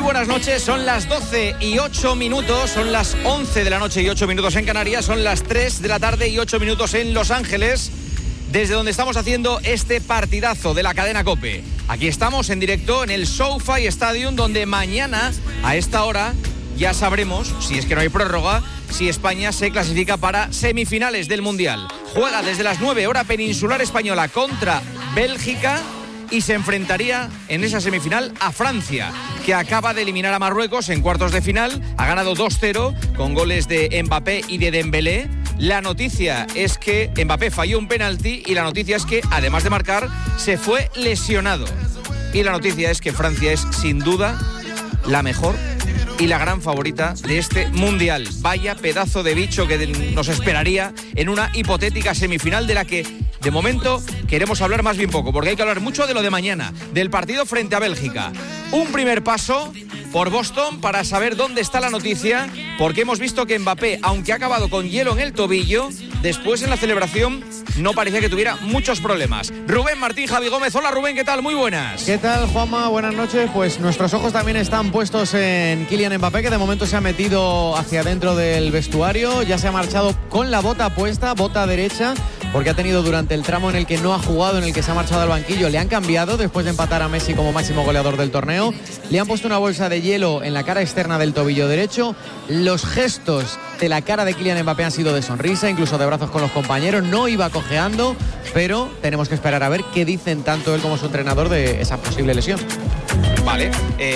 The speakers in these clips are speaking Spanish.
buenas noches, son las 12 y 8 minutos, son las 11 de la noche y 8 minutos en Canarias, son las 3 de la tarde y 8 minutos en Los Ángeles, desde donde estamos haciendo este partidazo de la cadena COPE. Aquí estamos en directo en el SoFi Stadium, donde mañana a esta hora ya sabremos, si es que no hay prórroga, si España se clasifica para semifinales del Mundial. Juega desde las 9 hora peninsular española contra Bélgica y se enfrentaría en esa semifinal a Francia, que acaba de eliminar a Marruecos en cuartos de final. Ha ganado 2-0 con goles de Mbappé y de Dembélé. La noticia es que Mbappé falló un penalti y la noticia es que, además de marcar, se fue lesionado. Y la noticia es que Francia es, sin duda, la mejor y la gran favorita de este Mundial. Vaya pedazo de bicho que nos esperaría en una hipotética semifinal de la que, de momento, queremos hablar más bien poco, porque hay que hablar mucho de lo de mañana, del partido frente a Bélgica. Un primer paso por Boston para saber dónde está la noticia, porque hemos visto que Mbappé, aunque ha acabado con hielo en el tobillo, después en la celebración no parecía que tuviera muchos problemas. Rubén Martín, Javi Gómez. Hola Rubén, ¿qué tal? Muy buenas. ¿Qué tal, Juanma? Buenas noches. Pues nuestros ojos también están puestos en Kylian Mbappé, que de momento se ha metido hacia dentro del vestuario. Ya se ha marchado con la bota puesta, bota derecha, porque ha tenido durante el tramo en el que no ha jugado, en el que se ha marchado al banquillo, le han cambiado después de empatar a Messi como máximo goleador del torneo. Le han puesto una bolsa de hielo en la cara externa del tobillo derecho. Los gestos de la cara de Kylian Mbappé han sido de sonrisa, incluso de brazos con los compañeros. No iba cojeando, pero tenemos que esperar a ver qué dicen tanto él como su entrenador de esa posible lesión. Vale,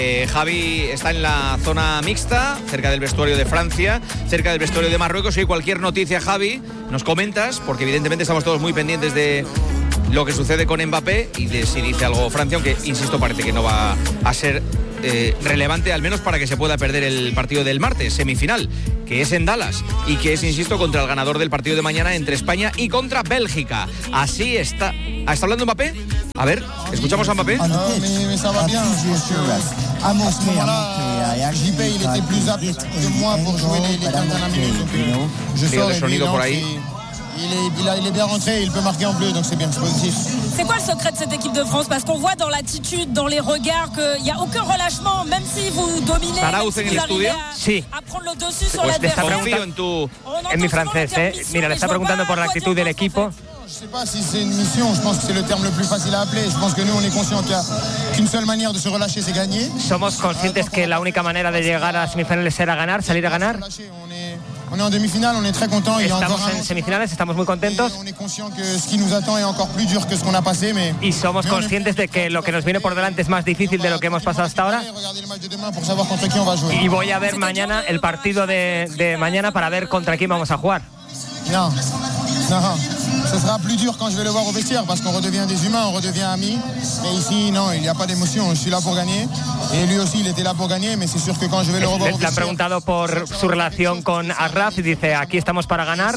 Javi está en la zona mixta, cerca del vestuario de Francia, cerca del vestuario de Marruecos. Y cualquier noticia, Javi, nos comentas, porque evidentemente estamos todos muy pendientes de lo que sucede con Mbappé y de si dice algo Francia, aunque, insisto, parece que no va a ser relevante, al menos para que se pueda perder el partido del martes, semifinal, que es en Dallas y que es, insisto, contra el ganador del partido de mañana entre España y contra Bélgica. Así está. ¿Está hablando Mbappé? A ver, escuchamos a Mbappé. Río de sonido por ahí. Il est bien rentré, il peut marquer en bleu, donc c'est bien, c'est positif. C'est quoi le secret de cette équipe de France? Parce qu'on voit dans l'attitude, dans les regards, qu'il n'y a aucun relâchement, même si vous dominez, même si vous arrivez à prendre le dessus sur l'adversaire. En mi francés, Mira, le está preguntando por la actitud del equipo. Je sais pas si c'est une mission, je pense que c'est le terme le plus facile à appeler. Je pense que nous, on est conscients qu'il y a qu'une seule manière de se relâcher, c'est gagner. Somos conscientes que la única manera de llegar a las semifinales era ganar, salir a ganar. On est en demi-finale, on est très content. Estamos en semifinales, estamos muy contentos. On est conscient que ce qui nous attend est encore plus dur que ce qu'on a passé, mais y somos conscientes de que lo que nos viene por delante es más difícil de lo que hemos pasado hasta ahora. Y voy a ver mañana el partido de mañana para ver contra quién vamos a jugar. No. Ce sera plus dur quand je vais le voir au vestiaire parce qu'on redevient des humains, on redevient amis. Mais ici, non, il n'y a pas d'émotion. Je suis là pour gagner. Et lui aussi, il était là pour gagner. Mais c'est sûr que quand je vais le revoir au vestiaire... Le han preguntado por su relación con Achraf y dice, aquí estamos para ganar.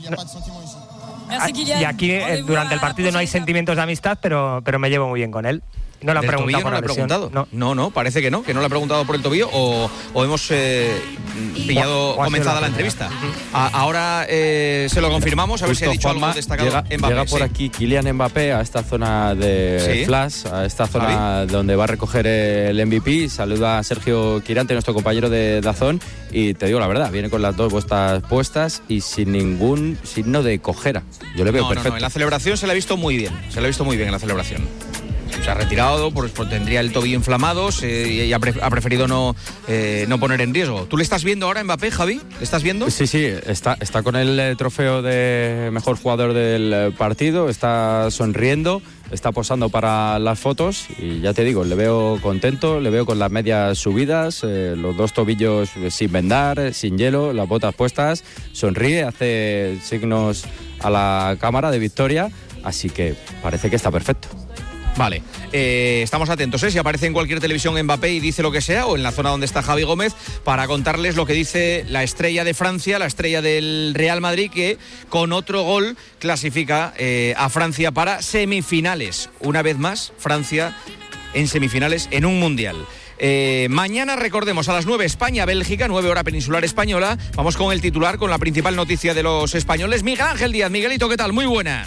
Y aquí, durante el partido, no hay sentimientos de amistad, pero me llevo muy bien con él. No le han preguntado por la lesión. No, parece que no le ha preguntado por el tobillo o hemos pillado comenzada la entrevista. Ahora se lo confirmamos, a ver si ha dicho algo destacado Mbappé. Llega por aquí Kylian Mbappé a esta zona de flash, a esta zona donde va a recoger el MVP. Saluda a Sergio Quirante, nuestro compañero de DAZN, y te digo la verdad, viene con las dos botas puestas y sin ningún signo de cojera. Yo le veo perfecto. No, en la celebración se le ha visto muy bien, en la celebración. Se ha retirado, pues tendría el tobillo inflamado y ha preferido no poner en riesgo. ¿Tú le estás viendo ahora a Mbappé, Javi? ¿Le estás viendo? Sí, está con el trofeo de mejor jugador del partido, está sonriendo, está posando para las fotos y ya te digo, le veo contento, le veo con las medias subidas, los dos tobillos sin vendar, sin hielo, las botas puestas, sonríe, hace signos a la cámara de victoria, así que parece que está perfecto. Vale, estamos atentos, si aparece en cualquier televisión Mbappé y dice lo que sea, o en la zona donde está Javi Gómez, para contarles lo que dice la estrella de Francia, la estrella del Real Madrid, que con otro gol clasifica a Francia para semifinales. Una vez más, Francia en semifinales en un Mundial. Mañana, recordemos, a las 9 España-Bélgica, 9 hora peninsular española. Vamos con el titular, con la principal noticia de los españoles. Miguel Ángel Díaz. Miguelito, ¿qué tal? Muy buenas.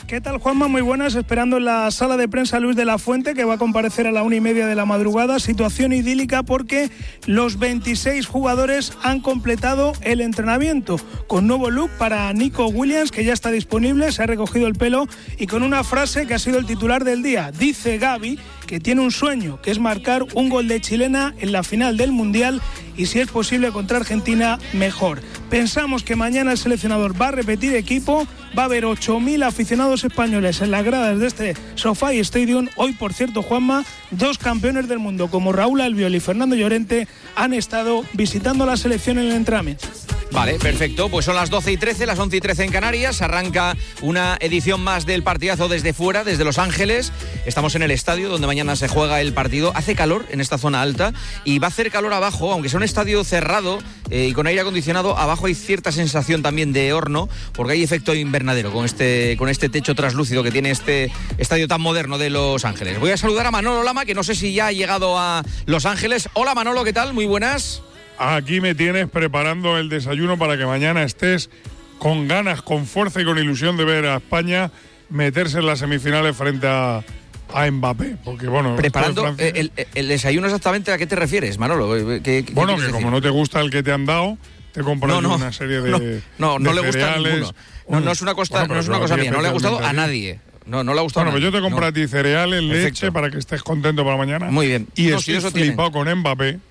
¿Qué tal, Juanma? Muy buenas. Esperando en la sala de prensa Luis de la Fuente, que va a comparecer a la 1:30 de la madrugada. Situación idílica porque los 26 jugadores han completado el entrenamiento con nuevo look para Nico Williams, que ya está disponible, se ha recogido el pelo, y con una frase que ha sido el titular del día. Dice Gavi que tiene un sueño, que es marcar un gol de chilena en la final del Mundial, y si es posible contra Argentina, mejor. Pensamos que mañana el seleccionador va a repetir equipo, va a haber 8.000 aficionados españoles en las gradas de este SoFi Stadium. Hoy, por cierto, Juanma, 2 campeones del mundo como Raúl Albiol y Fernando Llorente han estado visitando la selección en el entrenamiento. Vale, perfecto. Pues son las 12:13, las 11:13 en Canarias. Arranca una edición más del partidazo desde fuera, desde Los Ángeles. Estamos en el estadio donde mañana se juega el partido. Hace calor en esta zona alta y va a hacer calor abajo, aunque sea un estadio cerrado y con aire acondicionado. Abajo hay cierta sensación también de horno, porque hay efecto invernadero con este techo translúcido que tiene este estadio tan moderno de Los Ángeles. Voy a saludar a Manolo Lama, que no sé si ya ha llegado a Los Ángeles. Hola, Manolo, ¿qué tal? Muy buenas. Aquí me tienes preparando el desayuno para que mañana estés con ganas, con fuerza y con ilusión de ver a España meterse en las semifinales frente a Mbappé. Porque, bueno, preparando el desayuno, exactamente, ¿a qué te refieres, Manolo? ¿Qué bueno, que decir? Como no te gusta el que te han dado, te compras una serie de no le gusta a ninguno. No es una cosa mía, no le ha gustado a nadie. No le ha gustado. Bueno, pues yo te compro a ti cereales, leche, para que estés contento para mañana. Muy bien. Y estoy flipado con Mbappé.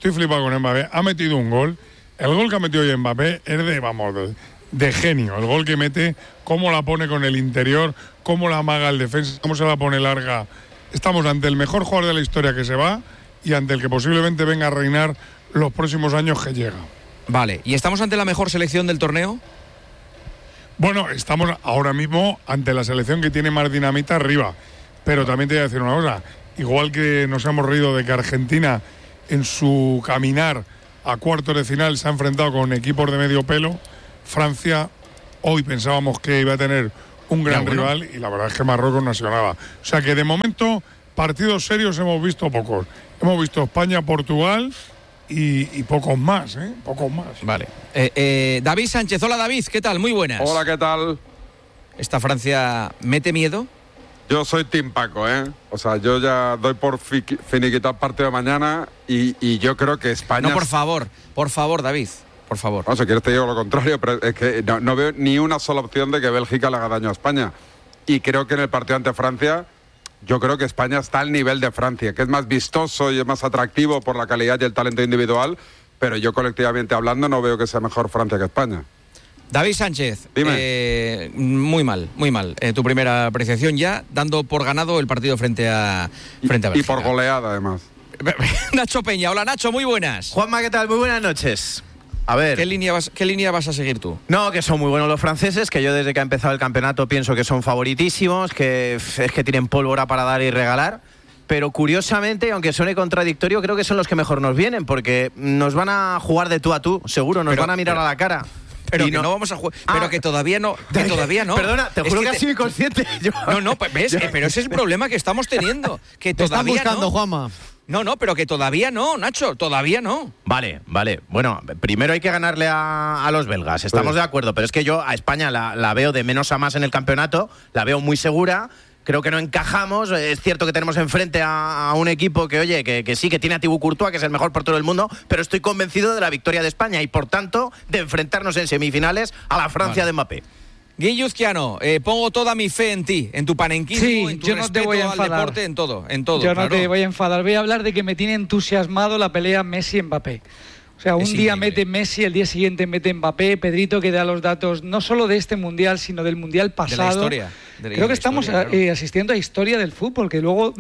Ha metido un gol. El gol que ha metido hoy Mbappé es de genio. El gol que mete, cómo la pone con el interior, cómo la amaga el defensa, cómo se la pone larga. Estamos ante el mejor jugador de la historia que se va y ante el que posiblemente venga a reinar los próximos años que llega. Vale, ¿y estamos ante la mejor selección del torneo? Bueno, estamos ahora mismo ante la selección que tiene más dinamita arriba. Pero también te voy a decir una cosa. Igual que nos hemos reído de que Argentina, en su caminar a cuartos de final, se ha enfrentado con equipos de medio pelo, Francia hoy pensábamos que iba a tener un gran rival y la verdad es que Marruecos no ha sido nada. O sea que de momento partidos serios hemos visto pocos. Hemos visto España, Portugal y pocos más, pocos más. Vale. David Sánchez, hola David, ¿qué tal? Muy buenas. Hola, ¿qué tal? ¿Esta Francia mete miedo? Yo soy Team Paco, O sea, yo ya doy por finiquitar partido de mañana y yo creo que España... No, por favor, David, por favor. No, si quieres te digo lo contrario, pero es que no veo ni una sola opción de que Bélgica le haga daño a España. Y creo que en el partido ante Francia, yo creo que España está al nivel de Francia, que es más vistoso y es más atractivo por la calidad y el talento individual, pero yo colectivamente hablando no veo que sea mejor Francia que España. David Sánchez, dime. Muy mal. Tu primera apreciación ya, dando por ganado el partido frente a Bélgica. Y por goleada, además. Nacho Peña, hola Nacho, muy buenas. Juanma, ¿qué tal? Muy buenas noches. A ver. ¿Qué línea vas a seguir tú? No, que son muy buenos los franceses, que yo desde que ha empezado el campeonato pienso que son favoritísimos, que es que tienen pólvora para dar y regalar. Pero curiosamente, aunque suene contradictorio, creo que son los que mejor nos vienen, porque nos van a jugar de tú a tú, seguro, nos van a mirar a la cara. Pero que no vamos a jugar. Pero que todavía no. Perdona, te juro que has sido inconsciente. No, pues ves, pero ese es el problema que estamos teniendo. Que te todavía están buscando, Juanma. No, pero que todavía no, Nacho, todavía no. Vale. Bueno, primero hay que ganarle a los belgas, estamos de acuerdo, pero es que yo a España la veo de menos a más en el campeonato, la veo muy segura. Creo que no encajamos. Es cierto que tenemos enfrente a un equipo que, oye, que sí, que tiene a Thibaut Courtois, que es el mejor portero del mundo, pero estoy convencido de la victoria de España y, por tanto, de enfrentarnos en semifinales a la Francia de Mbappé. Guilluzquiano, pongo toda mi fe en ti, en tu panenquismo, en tu respeto al deporte, en todo. Yo no te voy a enfadar. Voy a hablar de que me tiene entusiasmado la pelea Messi-Mbappé. O sea, un día mete Messi, el día siguiente mete Mbappé, Pedrito que da los datos no solo de este Mundial, sino del Mundial pasado. De la historia. Creo que estamos asistiendo a historia del fútbol, que luego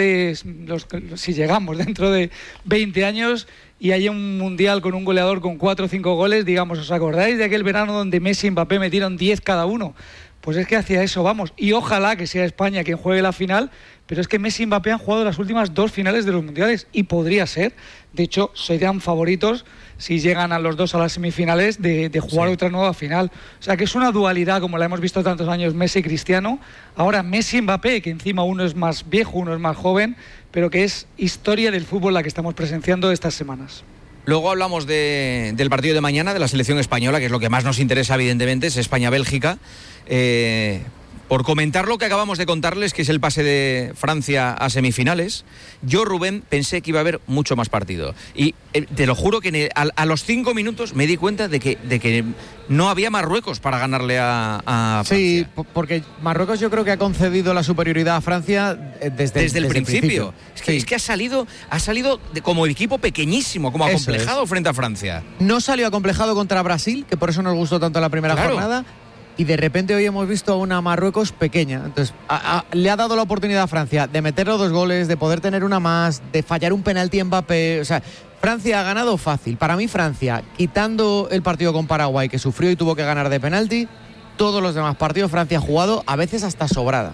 si llegamos dentro de 20 años y hay un Mundial con un goleador con 4 o 5 goles, digamos, ¿os acordáis de aquel verano donde Messi y Mbappé metieron 10 cada uno? Pues es que hacia eso vamos, y ojalá que sea España quien juegue la final, pero es que Messi y Mbappé han jugado las últimas 2 finales de los mundiales y podría ser, de hecho, serían favoritos si llegan a los dos a las semifinales de jugar otra nueva final. O sea que es una dualidad como la hemos visto tantos años Messi y Cristiano, ahora Messi y Mbappé, que encima uno es más viejo, uno es más joven, pero que es historia del fútbol la que estamos presenciando estas semanas. Luego hablamos del partido de mañana de la selección española, que es lo que más nos interesa evidentemente, es España-Bélgica. por comentar lo que acabamos de contarles, que es el pase de Francia a semifinales. Yo, Rubén, pensé que iba a haber mucho más partido. Y te lo juro que a los 5 minutos me di cuenta de que no había Marruecos para ganarle a Francia. Sí, porque Marruecos yo creo que ha concedido la superioridad a Francia desde el principio. Es que ha salido como equipo pequeñísimo, como acomplejado frente a Francia. No salió acomplejado contra Brasil, que por eso nos gustó tanto la primera jornada. Y de repente hoy hemos visto a una Marruecos pequeña. Entonces, le ha dado la oportunidad a Francia de meter los 2 goles, de poder tener una más, de fallar un penalti en Mbappé. O sea, Francia ha ganado fácil. Para mí, Francia, quitando el partido con Paraguay, que sufrió y tuvo que ganar de penalti, todos los demás partidos Francia ha jugado, a veces hasta sobrada.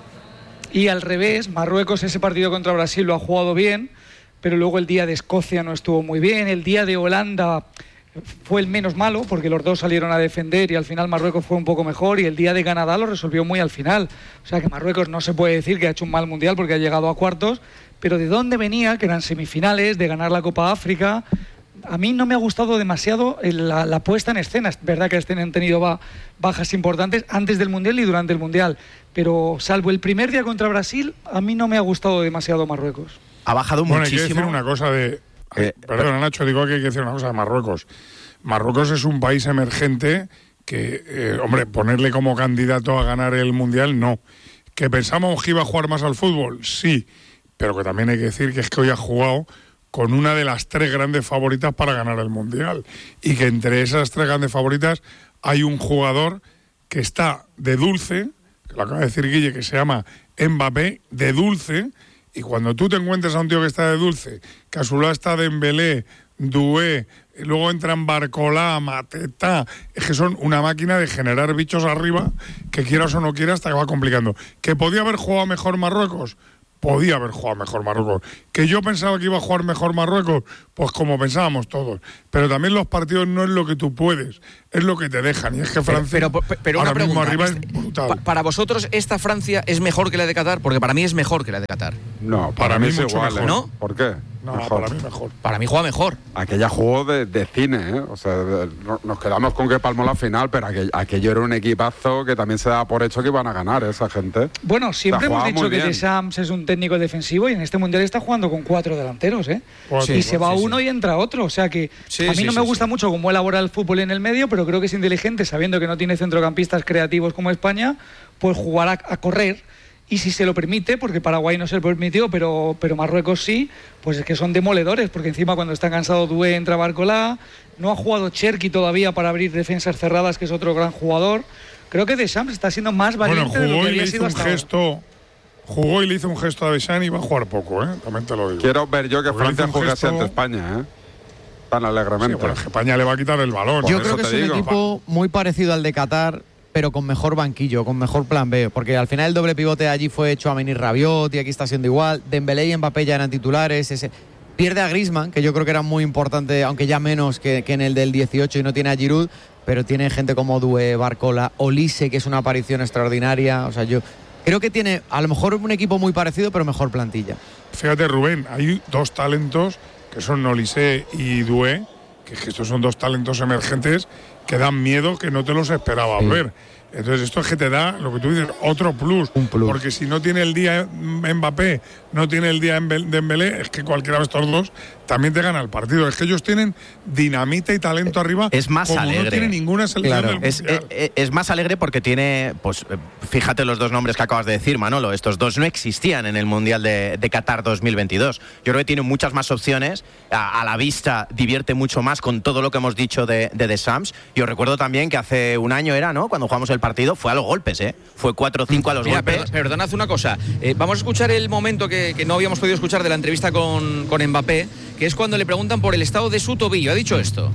Y al revés, Marruecos ese partido contra Brasil lo ha jugado bien, pero luego el día de Escocia no estuvo muy bien. El día de Holanda fue el menos malo, porque los dos salieron a defender y al final Marruecos fue un poco mejor, y el día de Canadá lo resolvió muy al final. O sea que Marruecos no se puede decir que ha hecho un mal mundial porque ha llegado a cuartos, pero de dónde venía, que eran semifinales, de ganar la Copa África. A mí no me ha gustado demasiado la puesta en escena. Es verdad que han tenido bajas importantes antes del mundial y durante el mundial, pero salvo el primer día contra Brasil, a mí no me ha gustado demasiado Marruecos. Ha bajado muchísimo. Hay que decir una cosa perdona, Nacho, digo que hay que decir una cosa de Marruecos. Marruecos es un país emergente que, ponerle como candidato a ganar el Mundial, no. ¿Que pensamos que iba a jugar más al fútbol? Sí, pero que también hay que decir que es que hoy ha jugado con una de las 3 grandes favoritas para ganar el Mundial. Y que entre esas 3 grandes favoritas hay un jugador que está de dulce, que lo acaba de decir Guille, que se llama Mbappé, de dulce. Y cuando tú te encuentres a un tío que está de dulce, que a su lado está Dembélé, Doué, y luego entran Barcola, Mateta, es que son una máquina de generar bichos arriba, que quieras o no quieras, te va complicando. ¿Que podía haber jugado mejor Marruecos? Podía haber jugado mejor Marruecos. ¿Que yo pensaba que iba a jugar mejor Marruecos? Pues como pensábamos todos. Pero también los partidos no es lo que tú puedes, es lo que te dejan. Y es que Francia pero ahora una pregunta, mismo arriba es brutal. ¿Para vosotros esta Francia es mejor que la de Qatar? Porque para mí es mejor que la de Qatar. No, para mí es igual, mejor. ¿No? ¿Por qué? No, mejor. para mí mejor. Para mí juega mejor. Aquella jugó de cine, ¿eh? O sea, nos quedamos con que palmó la final, pero aquello era un equipazo que también se daba por hecho que iban a ganar esa gente. Bueno, siempre hemos dicho que Deschamps es un técnico defensivo y en este mundial está jugando con 4 delanteros, ¿eh? Y se va uno y entra otro. O sea que a mí no me gusta mucho cómo elabora el fútbol en el medio, pero creo que es inteligente, sabiendo que no tiene centrocampistas creativos como España, pues jugar a correr. Y si se lo permite, porque Paraguay no se lo permitió, pero Marruecos sí, pues es que son demoledores, porque encima cuando está cansado Doué entra Barcola, no ha jugado Cherki todavía para abrir defensas cerradas, que es otro gran jugador. Creo que Deschamps está siendo más valiente de lo que había sido hasta ahora. Jugó y le hizo un gesto a Deschamps y va a jugar poco, también te lo digo. Quiero ver yo que Francia jugase ante España, tan alegremente. Sí, pero España le va a quitar el balón. Yo creo que es un equipo muy parecido al de Qatar, pero con mejor banquillo, con mejor plan B, porque al final el doble pivote allí fue hecho a venir Rabiot y aquí está siendo igual. Dembélé y Mbappé ya eran titulares. Pierde a Griezmann, que yo creo que era muy importante, aunque ya menos que en el del 18, y no tiene a Giroud, pero tiene gente como Doué, Barcola, Olise, que es una aparición extraordinaria. O sea, yo creo que tiene a lo mejor un equipo muy parecido, pero mejor plantilla. Fíjate, Rubén, hay 2 talentos que son Olise y Doué, que estos son 2 talentos emergentes que dan miedo, que no te los esperabas ver. Entonces esto es que te da, lo que tú dices, otro plus. Un plus. Porque si no tiene el día Mbappé, no tiene el día Dembélé, es que cualquiera de estos dos también te gana el partido. Es que ellos tienen dinamita y talento arriba. Es más como alegre. No tiene ninguna selección claro. del mundial. Es más alegre porque tiene, pues fíjate los 2 nombres que acabas de decir, Manolo. Estos 2 no existían en el Mundial de Qatar 2022. Yo creo que tiene muchas más opciones. A la vista divierte mucho más con todo lo que hemos dicho de Deschamps. Yo recuerdo también que hace un año era, ¿no? Cuando jugamos el partido, fue a los golpes, Fue 4-5 a los golpes. Perdonad una cosa. Vamos a escuchar el momento que no habíamos podido escuchar de la entrevista con Mbappé, que es cuando le preguntan por el estado de su tobillo. Ha dicho esto.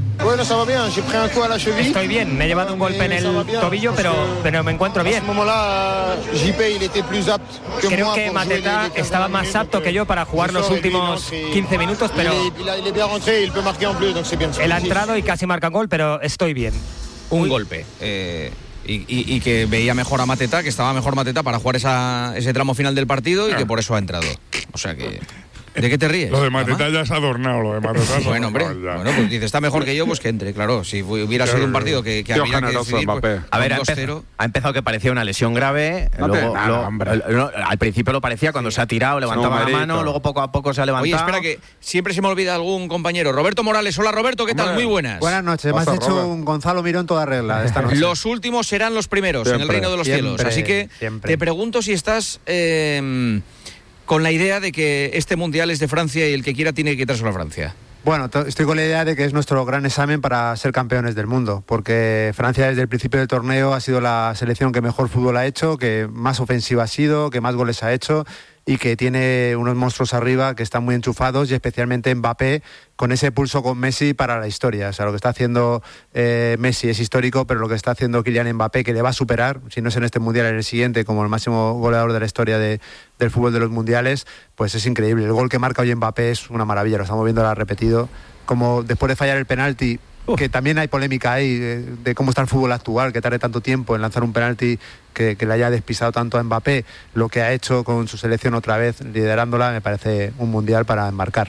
Estoy bien, me he llevado un golpe en el tobillo, pero me encuentro bien. Creo que Mateta estaba más apto que yo para jugar los últimos 15 minutos, pero él ha entrado y casi marca gol, pero estoy bien. Un golpe. Y que veía mejor a Mateta, que estaba mejor Mateta para jugar ese tramo final del partido y que por eso ha entrado. O sea que... ¿De qué te ríes? Lo de Mateta ya se ha adornado, lo de Mateta. Bueno, hombre, pues dice, está mejor que yo, pues que entre, claro. Si hubiera sido un partido que había que decidir, pues, a ver, ha empezado que parecía una lesión grave. Al principio lo parecía cuando se ha tirado, levantaba la mano, luego poco a poco se ha levantado. Oye, espera que siempre se me olvida algún compañero. Roberto Morales. Hola, Roberto, ¿qué tal? Muy buenas. Buenas noches. Me has hecho un Gonzalo Mirón toda regla esta noche. Los últimos serán los primeros en el reino de los cielos. Así que te pregunto si estás con la idea de que este mundial es de Francia y el que quiera tiene que quitárselo a Francia. Bueno, estoy con la idea de que es nuestro gran examen para ser campeones del mundo, porque Francia desde el principio del torneo ha sido la selección que mejor fútbol ha hecho, que más ofensiva ha sido, que más goles ha hecho y que tiene unos monstruos arriba que están muy enchufados, y especialmente Mbappé con ese pulso con Messi para la historia. O sea, lo que está haciendo Messi es histórico, pero lo que está haciendo Kylian Mbappé, que le va a superar, si no es en este mundial, en el siguiente, como el máximo goleador de la historia del fútbol de los mundiales, pues es increíble. El gol que marca hoy Mbappé es una maravilla, lo estamos viendo ahora repetido, como después de fallar el penalti, que también hay polémica ahí de cómo está el fútbol actual, que tarde tanto tiempo en lanzar un penalti, que le haya despisado tanto a Mbappé. Lo que ha hecho con su selección otra vez, liderándola, me parece un mundial para enmarcar.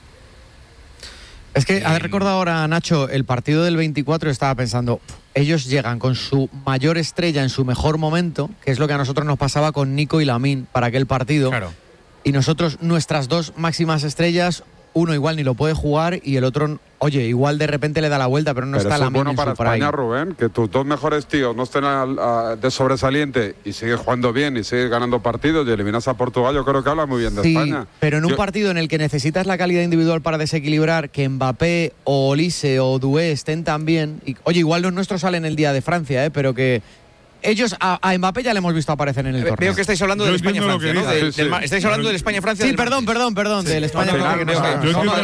Es que, has recordado ahora, Nacho, el partido del 24, estaba pensando, ellos llegan con su mayor estrella en su mejor momento, que es lo que a nosotros nos pasaba con Nico y Lamine para aquel partido. Claro. Y nosotros, nuestras dos máximas estrellas, uno igual ni lo puede jugar y el otro, oye, igual de repente le da la vuelta, pero no está la bueno para España, Rubén, que tus dos mejores tíos no estén de sobresaliente y sigues jugando bien y sigues ganando partidos y eliminas a Portugal. Yo creo que habla muy bien de España. Pero en un partido en el que necesitas la calidad individual para desequilibrar, que Mbappé o Olise o Doué estén tan bien, y, oye, igual los nuestros salen el día de Francia, pero que ellos a Mbappé ya le hemos visto aparecer en el torneo. Veo que estáis hablando del España-Francia, ¿no? Estáis hablando del España-Francia. Sí, perdón, del España-Francia.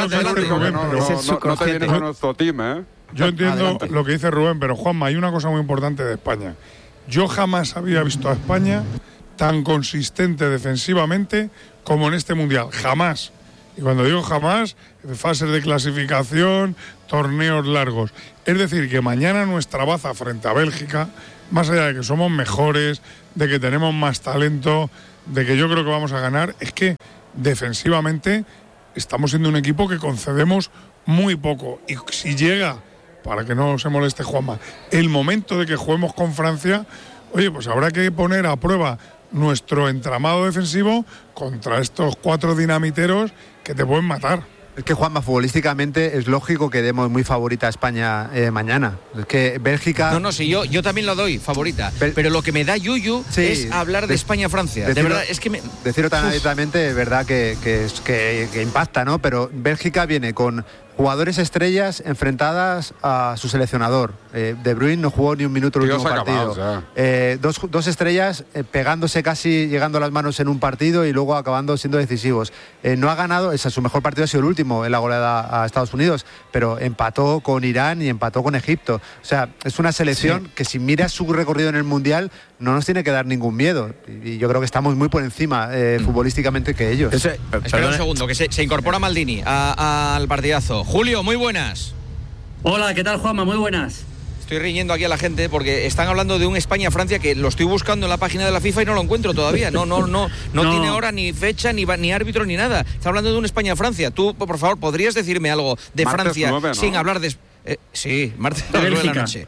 No te vienes a nuestro team, ¿eh? Yo entiendo lo que dice Rubén, pero Juanma, hay una cosa muy importante de España. Yo jamás había visto a España tan consistente defensivamente como en este Mundial. Jamás. Y cuando digo jamás, fases de clasificación, torneos largos. Es decir, que mañana nuestra baza frente a Bélgica, más allá de que somos mejores, de que tenemos más talento, de que yo creo que vamos a ganar, es que defensivamente estamos siendo un equipo que concedemos muy poco. Y si llega, para que no se moleste Juanma, el momento de que juguemos con Francia, oye, pues habrá que poner a prueba nuestro entramado defensivo contra estos 4 dinamiteros que te pueden matar. Es que, Juanma, futbolísticamente es lógico que demos muy favorita a España mañana. Es que Bélgica... No, sí, yo también lo doy favorita. Pero lo que me da yuyu es hablar de España-Francia. De verdad, es que decirlo tan abiertamente es verdad que impacta, ¿no? Pero Bélgica viene con jugadores estrellas enfrentadas a su seleccionador. De Bruyne no jugó ni un minuto el último partido. Dos estrellas pegándose casi, llegando a las manos en un partido y luego acabando siendo decisivos. No ha ganado, su mejor partido ha sido el último en la goleada a Estados Unidos, pero empató con Irán y empató con Egipto. O sea, es una selección que, si miras su recorrido en el Mundial, no nos tiene que dar ningún miedo. Y yo creo que estamos muy por encima futbolísticamente que ellos. Espera un segundo, que se incorpora Maldini al partidazo. Julio, muy buenas. Hola, ¿qué tal, Juanma? Muy buenas. Estoy riñendo aquí a la gente porque están hablando de un España-Francia que lo estoy buscando en la página de la FIFA y no lo encuentro todavía. No tiene hora, ni fecha, ni árbitro, ni nada. Está hablando de un España-Francia. Tú, por favor, ¿podrías decirme algo de martes Francia 9, ¿no? Sin hablar de... sí, martes 9 de la noche.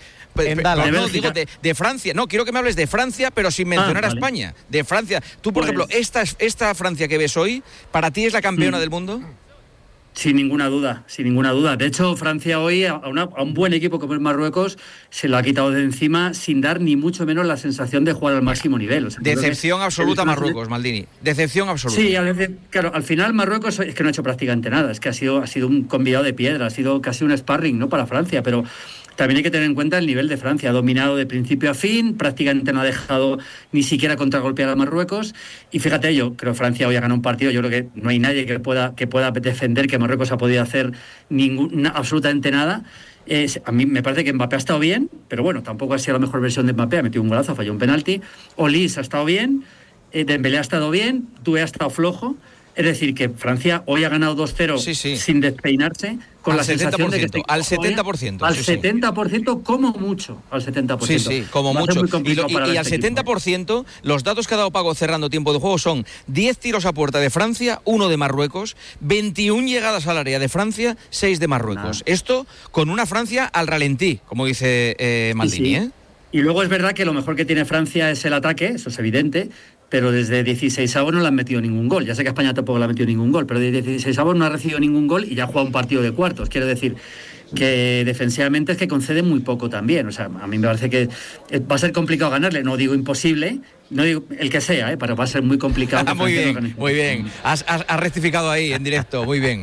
Digo de Francia. No, quiero que me hables de Francia, pero sin mencionar a España. De Francia. Tú, por ejemplo, esta Francia que ves hoy, ¿para ti es la campeona del mundo? Sin ninguna duda. De hecho, Francia hoy a un buen equipo como es Marruecos se lo ha quitado de encima sin dar ni mucho menos la sensación de jugar al máximo nivel. O sea, decepción absoluta Marruecos, Maldini. Decepción absoluta. Sí, claro, al final Marruecos es que no ha hecho prácticamente nada. Es que ha sido un convidado de piedra, ha sido casi un sparring, ¿no?, para Francia, pero también hay que tener en cuenta el nivel de Francia. Ha dominado de principio a fin, prácticamente no ha dejado ni siquiera contragolpear a Marruecos. Y fíjate, yo creo que Francia hoy ha ganado un partido. Yo creo que no hay nadie que pueda defender que Marruecos ha podido hacer absolutamente nada. A mí me parece que Mbappé ha estado bien, pero bueno, tampoco ha sido la mejor versión de Mbappé. Ha metido un golazo, falló un penalti. Olise ha estado bien, Dembélé ha estado bien, Doué ha estado flojo. Es decir, que Francia hoy ha ganado 2-0 sin despeinarse, con la sensación de que al 70%. Al 70% como mucho, al 70%. Sí, como mucho. Y al 70%, los datos que ha dado Paco cerrando tiempo de juego son 10 tiros a puerta de Francia, 1 de Marruecos, 21 llegadas al área de Francia, 6 de Marruecos. Esto con una Francia al ralentí, como dice Maldini, sí. Y luego es verdad que lo mejor que tiene Francia es el ataque, eso es evidente, pero desde 16avos no le han metido ningún gol. Ya sé que a España tampoco le ha metido ningún gol, pero desde 16avos no ha recibido ningún gol y ya ha jugado un partido de cuartos. Quiero decir que defensivamente es que concede muy poco también. O sea, a mí me parece que va a ser complicado ganarle. No digo imposible, no digo el que sea, pero va a ser muy complicado. Muy bien. Has rectificado ahí en directo, muy bien.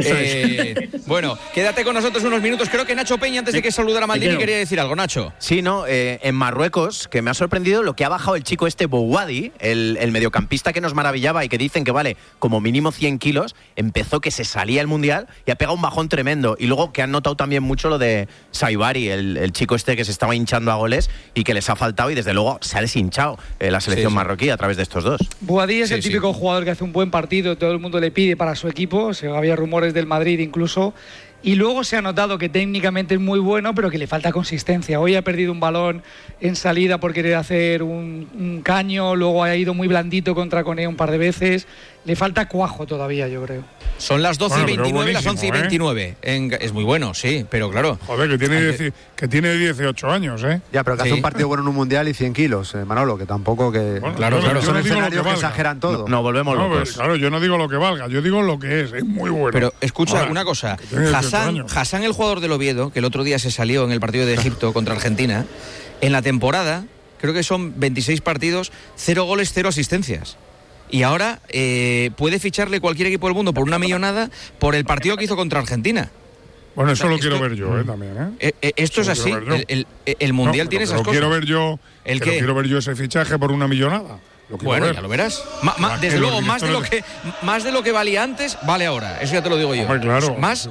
Bueno, quédate con nosotros unos minutos. Creo que Nacho Peña, antes de que saludara a Maldini, quería decir algo. Nacho. Sí, en Marruecos, que me ha sorprendido lo que ha bajado el chico Bouhaddi, el mediocampista que nos maravillaba y que dicen que vale como mínimo 100 kilos, empezó que se salía el Mundial y ha pegado un bajón tremendo. Y luego que han notado también mucho lo de Saibari, el chico que se estaba hinchando a goles y que les ha faltado y desde luego se ha deshinchado la selección marroquí a través de estos dos. Bouhaddi es el típico jugador que hace un buen partido, todo el mundo le pide para su equipo, había rumores del Madrid incluso, y luego se ha notado que técnicamente es muy bueno, pero que le falta consistencia. Hoy ha perdido un balón en salida por querer hacer un caño, luego ha ido muy blandito contra Koné un par de veces. Le falta cuajo todavía, yo creo. Son las 12:29, las 11:29. Es muy bueno, sí, pero claro. Joder, que tiene 18 años, ¿eh? Ya, pero que hace un partido bueno en un mundial y 100 kilos, Manolo, que tampoco que... Bueno, claro. Son escenarios que exageran todo. No volvemos locos. Claro, yo no digo lo que valga, yo digo lo que es muy bueno. Pero escucha una cosa, Hassan, el jugador del Oviedo, que el otro día se salió en el partido de Egipto contra Argentina, en la temporada, creo que son 26 partidos, 0 goles, 0 asistencias. Y ahora puede ficharle cualquier equipo del mundo por una millonada por el partido que hizo contra Argentina. Bueno, eso lo quiero ver yo también. Esto es así. El Mundial tiene esas cosas. Quiero ver yo ese fichaje por una millonada. Bueno, ya lo verás. Desde luego, más de lo que valía antes, vale ahora. Eso ya te lo digo yo. Claro, más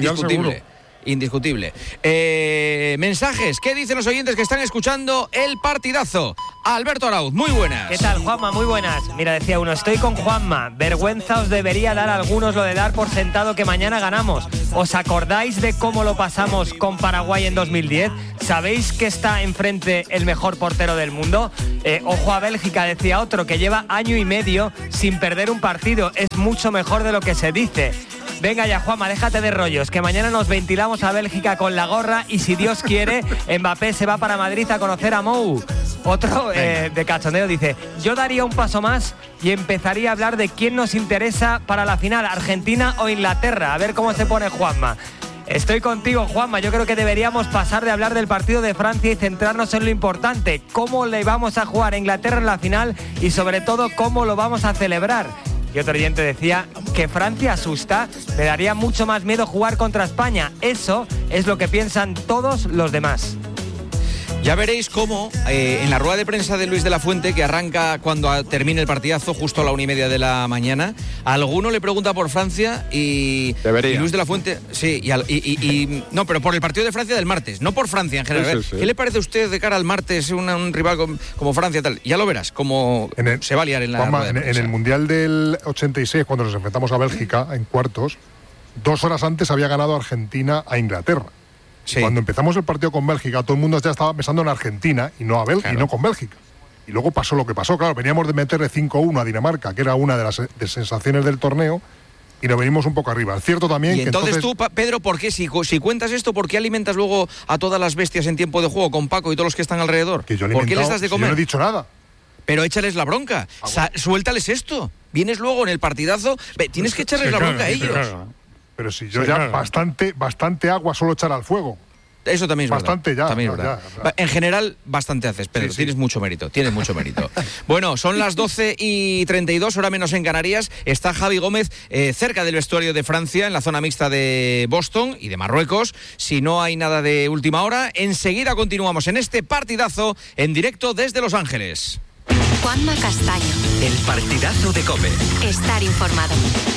indiscutible. Mensajes, ¿qué dicen los oyentes que están escuchando el partidazo? Alberto Arauz, muy buenas. ¿Qué tal, Juanma? Muy buenas. Mira, decía uno, estoy con Juanma. Vergüenza os debería dar a algunos lo de dar por sentado que mañana ganamos. ¿Os acordáis de cómo lo pasamos con Paraguay en 2010? ¿Sabéis que está enfrente el mejor portero del mundo? Ojo a Bélgica, decía otro, que lleva año y medio sin perder un partido. Es mucho mejor de lo que se dice. Venga ya, Juanma, déjate de rollos, que mañana nos ventilamos a Bélgica con la gorra y si Dios quiere, Mbappé se va para Madrid a conocer a Mou. Otro de cachondeo dice, yo daría un paso más y empezaría a hablar de quién nos interesa para la final, Argentina o Inglaterra. A ver cómo se pone Juanma. Estoy contigo, Juanma. Yo creo que deberíamos pasar de hablar del partido de Francia y centrarnos en lo importante. Cómo le vamos a jugar a Inglaterra en la final y sobre todo cómo lo vamos a celebrar. Y otro oyente decía que Francia asusta, le daría mucho más miedo jugar contra España. Eso es lo que piensan todos los demás. Ya veréis cómo en la rueda de prensa de Luis de la Fuente, que arranca cuando termine el partidazo, justo a la 1:30 de la mañana, alguno le pregunta por Francia y Luis de la Fuente, sí, no, pero por el partido de Francia del martes, no por Francia en general. Sí. ¿Qué le parece a usted de cara al martes un rival como Francia tal? Ya lo verás, cómo se va a liar en la rueda de prensa. En el Mundial del 86, cuando nos enfrentamos a Bélgica en cuartos, 2 horas antes había ganado Argentina a Inglaterra. Sí. Cuando empezamos el partido con Bélgica, todo el mundo ya estaba pensando en Argentina y no a Bélgica, y no con Bélgica. Y luego pasó lo que pasó. Claro, veníamos de meterle 5-1 a Dinamarca, que era una de las sensaciones del torneo, y nos venimos un poco arriba. Es cierto también y entonces tú, Pedro, ¿por qué? Si cuentas esto, ¿por qué alimentas luego a todas las bestias en tiempo de juego con Paco y todos los que están alrededor? ¿Por qué les das de comer? Yo no he dicho nada. Pero échales la bronca. Suéltales esto. Vienes luego en el partidazo, tienes que echarles la bronca a ellos. Pero si yo bastante agua solo echar al fuego. Eso también es bastante verdad. También es verdad. En general, bastante haces, Pedro. Sí. Tienes mucho mérito. Bueno, son las 12:32, hora menos en Canarias. Está Javi Gómez cerca del vestuario de Francia, en la zona mixta de Boston y de Marruecos. Si no hay nada de última hora, enseguida continuamos en este partidazo en directo desde Los Ángeles. Juanma Castaño. El partidazo de COPE. Estar informado.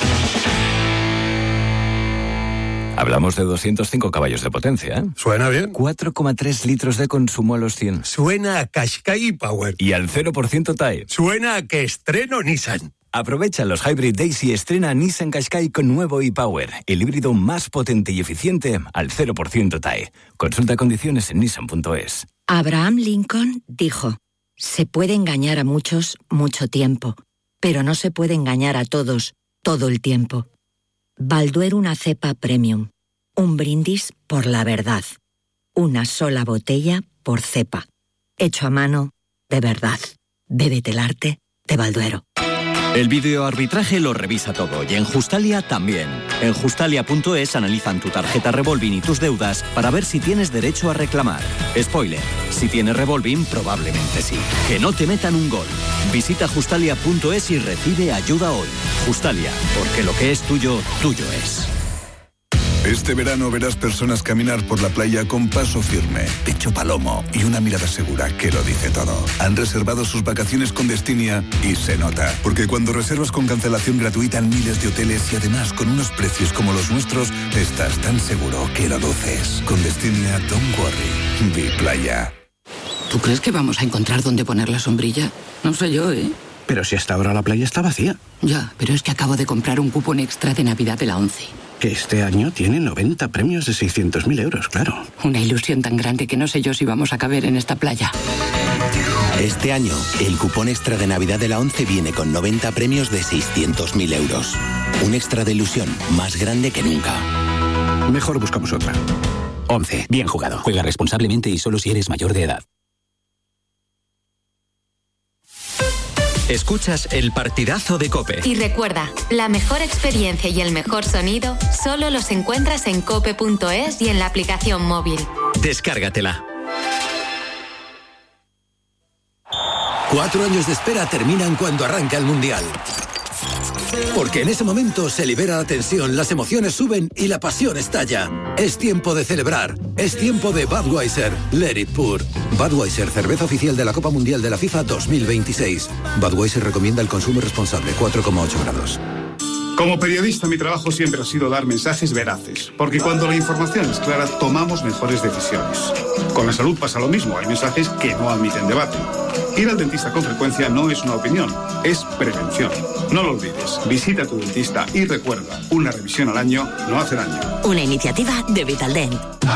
Hablamos de 205 caballos de potencia, ¿eh? Suena bien. 4,3 litros de consumo a los 100. Suena a Qashqai Power. Y al 0% TAE. Suena a que estreno Nissan. Aprovecha los Hybrid Days y estrena Nissan Qashqai con nuevo e-Power, el híbrido más potente y eficiente al 0% TAE. Consulta condiciones en nissan.es. Abraham Lincoln dijo: se puede engañar a muchos mucho tiempo, pero no se puede engañar a todos todo el tiempo. Balduero, una cepa premium. Un brindis por la verdad. Una sola botella por cepa. Hecho a mano, de verdad. Bébete el arte de Balduero. El videoarbitraje lo revisa todo y en Justalia también. En Justalia.es analizan tu tarjeta Revolving y tus deudas para ver si tienes derecho a reclamar. Spoiler, si tienes Revolving probablemente sí. Que no te metan un gol. Visita Justalia.es y recibe ayuda hoy. Justalia, porque lo que es tuyo, tuyo es. Este verano verás personas caminar por la playa con paso firme, pecho palomo y una mirada segura que lo dice todo. Han reservado sus vacaciones con Destinia y se nota, porque cuando reservas con cancelación gratuita en miles de hoteles y además con unos precios como los nuestros, estás tan seguro que lo luces. Con Destinia, don't worry. Be playa. ¿Tú crees que vamos a encontrar dónde poner la sombrilla? No sé yo, ¿eh? Pero si hasta ahora la playa está vacía. Ya, pero es que acabo de comprar un cupón extra de Navidad de la ONCE. Que este año tiene 90 premios de 600.000 euros, claro. Una ilusión tan grande que no sé yo si vamos a caber en esta playa. Este año, el cupón extra de Navidad de la ONCE viene con 90 premios de 600.000 euros. Un extra de ilusión más grande que nunca. Mejor buscamos otra. ONCE, bien jugado. Juega responsablemente y solo si eres mayor de edad. Escuchas el partidazo de COPE. Y recuerda, la mejor experiencia y el mejor sonido solo los encuentras en cope.es y en la aplicación móvil. Descárgatela. 4 años de espera terminan cuando arranca el Mundial. Porque en ese momento se libera la tensión, las emociones suben y la pasión estalla. Es tiempo de celebrar. Es tiempo de Budweiser. Let it pour. Budweiser, cerveza oficial de la Copa Mundial de la FIFA 2026. Budweiser recomienda el consumo responsable, 4,8 grados. Como periodista, mi trabajo siempre ha sido dar mensajes veraces, porque cuando la información es clara, tomamos mejores decisiones. Con la salud pasa lo mismo, hay mensajes que no admiten debate. Ir al dentista con frecuencia no es una opinión, es prevención. No lo olvides, visita a tu dentista y recuerda, una revisión al año no hace daño. Una iniciativa de Vitaldent.